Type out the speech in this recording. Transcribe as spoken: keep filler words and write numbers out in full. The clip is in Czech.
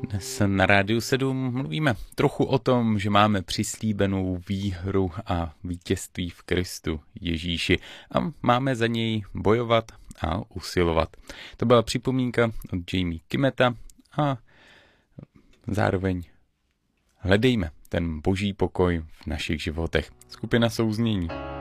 Dnes na Rádiu sedm mluvíme trochu o tom, že máme přislíbenou výhru a vítězství v Kristu Ježíši a máme za něj bojovat a usilovat. To byla připomínka od Jamie Kimmeta a zároveň hledejme ten boží pokoj v našich životech. Skupina Souznění.